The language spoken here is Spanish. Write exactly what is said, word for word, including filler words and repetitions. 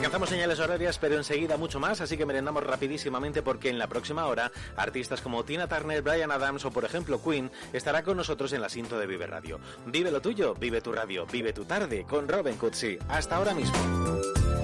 Alcanzamos señales horarias, pero enseguida mucho más, así que merendamos rapidísimamente porque en la próxima hora artistas como Tina Turner, Bryan Adams o por ejemplo Queen estará con nosotros en la cinta de Vive Radio. Vive lo tuyo, vive tu radio, vive tu tarde con Robin Cutsi. Hasta ahora mismo.